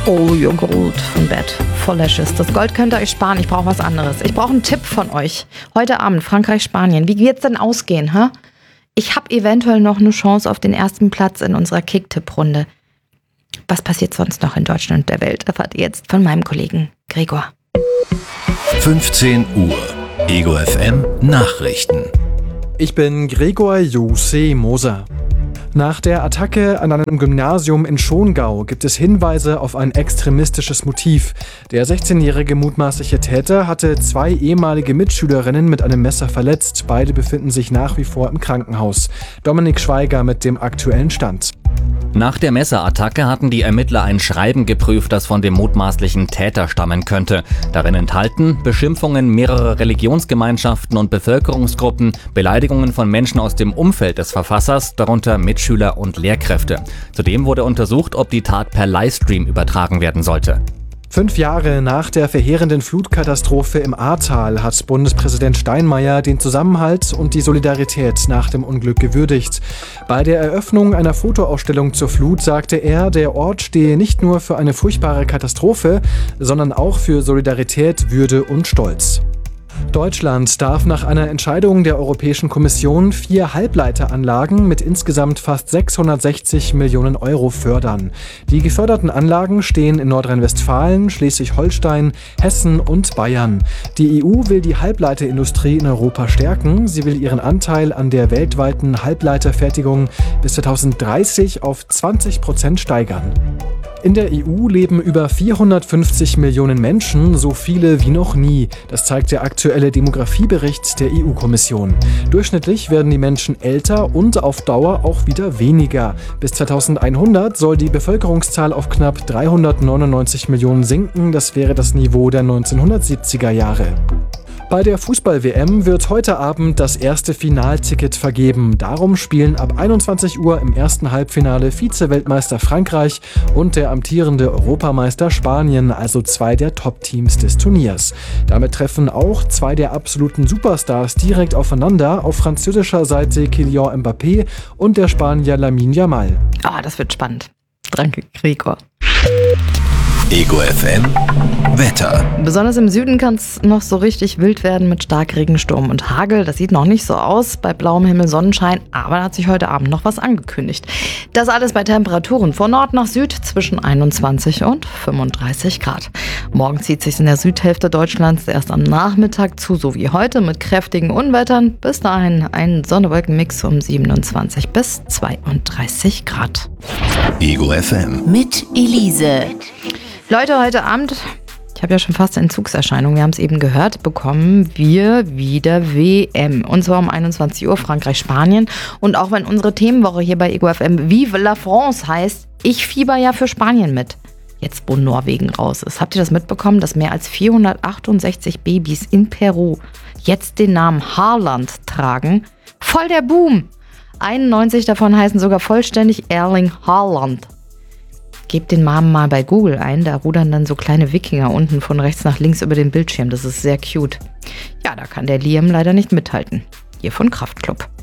Oh, Joghurt von Bett. Voll Lashes. Das Gold könnt ihr euch sparen. Ich brauche was anderes. Ich brauche einen Tipp von euch. Heute Abend Frankreich, Spanien. Wie wird's denn ausgehen, hä? Ich habe eventuell noch eine Chance auf den ersten Platz in unserer Kick-Tipp-Runde. Was passiert sonst noch in Deutschland und der Welt, erfahrt ihr jetzt von meinem Kollegen Gregor. 15 Uhr. Ego FM Nachrichten. Ich bin Gregor Jose Moser. Nach der Attacke an einem Gymnasium in Schongau gibt es Hinweise auf ein extremistisches Motiv. Der 16-jährige mutmaßliche Täter hatte 2 ehemalige Mitschülerinnen mit einem Messer verletzt. Beide befinden sich nach wie vor im Krankenhaus. Dominik Schweiger mit dem aktuellen Stand. Nach der Messerattacke hatten die Ermittler ein Schreiben geprüft, das von dem mutmaßlichen Täter stammen könnte. Darin enthalten Beschimpfungen mehrerer Religionsgemeinschaften und Bevölkerungsgruppen, Beleidigungen von Menschen aus dem Umfeld des Verfassers, darunter Mitschüler und Lehrkräfte. Zudem wurde untersucht, ob die Tat per Livestream übertragen werden sollte. 5 Jahre nach der verheerenden Flutkatastrophe im Ahrtal hat Bundespräsident Steinmeier den Zusammenhalt und die Solidarität nach dem Unglück gewürdigt. Bei der Eröffnung einer Fotoausstellung zur Flut sagte er, der Ort stehe nicht nur für eine furchtbare Katastrophe, sondern auch für Solidarität, Würde und Stolz. Deutschland darf nach einer Entscheidung der Europäischen Kommission 4 Halbleiteranlagen mit insgesamt fast 660 Millionen Euro fördern. Die geförderten Anlagen stehen in Nordrhein-Westfalen, Schleswig-Holstein, Hessen und Bayern. Die EU will die Halbleiterindustrie in Europa stärken. Sie will ihren Anteil an der weltweiten Halbleiterfertigung bis 2030 auf 20% steigern. In der EU leben über 450 Millionen Menschen, so viele wie noch nie. Das zeigt der aktuelle Demografiebericht der EU-Kommission. Durchschnittlich werden die Menschen älter und auf Dauer auch wieder weniger. Bis 2100 soll die Bevölkerungszahl auf knapp 399 Millionen sinken. Das wäre das Niveau der 1970er Jahre. Bei der Fußball-WM wird heute Abend das erste Finalticket vergeben. Darum spielen ab 21 Uhr im ersten Halbfinale Vize-Weltmeister Frankreich und der amtierende Europameister Spanien, also 2 der Top-Teams des Turniers. Damit treffen auch 2 der absoluten Superstars direkt aufeinander. Auf französischer Seite Kylian Mbappé und der Spanier Lamine Yamal. Das wird spannend. Danke, Gregor. Ego FM Wetter. Besonders im Süden kann es noch so richtig wild werden mit Starkregen, Sturm und Hagel. Das sieht noch nicht so aus. Bei blauem Himmel Sonnenschein, aber da hat sich heute Abend noch was angekündigt. Das alles bei Temperaturen von Nord nach Süd zwischen 21 und 35 Grad. Morgen zieht sich in der Südhälfte Deutschlands erst am Nachmittag zu, so wie heute, mit kräftigen Unwettern. Bis dahin ein Sonne-Wolken-Mix um 27 bis 32 Grad. Ego FM mit Elise. Leute, heute Abend, ich habe ja schon fast Entzugserscheinungen, wir haben es eben gehört, bekommen wir wieder WM. Und zwar um 21 Uhr Frankreich, Spanien. Und auch wenn unsere Themenwoche hier bei Ego FM Vive la France heißt, ich fieber ja für Spanien mit. Jetzt, wo Norwegen raus ist. Habt ihr das mitbekommen, dass mehr als 468 Babys in Peru jetzt den Namen Haaland tragen? Voll der Boom! 91 davon heißen sogar vollständig Erling Haaland. Gebt den Namen mal bei Google ein, da rudern dann so kleine Wikinger unten von rechts nach links über den Bildschirm. Das ist sehr cute. Ja, da kann der Liam leider nicht mithalten. Hier von Kraftklub.